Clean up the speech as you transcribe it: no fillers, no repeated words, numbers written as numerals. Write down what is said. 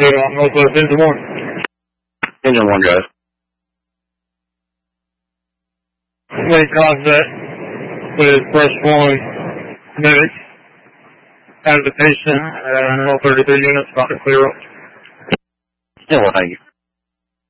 update on Northwest Engine 1. Engine 1, guys. Make contact with Brush 1 medic out of the patient and all 33 units about to clear up. Yeah, well, thank you.